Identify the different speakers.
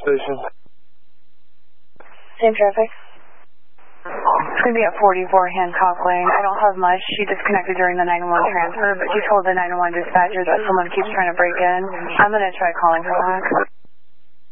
Speaker 1: station.
Speaker 2: Same traffic.
Speaker 3: It's going to be at 44 Hancock Lane. I don't have much. She disconnected during the 911 transfer, but she told the 911 dispatcher that someone keeps trying to break in. I'm going to try calling her back.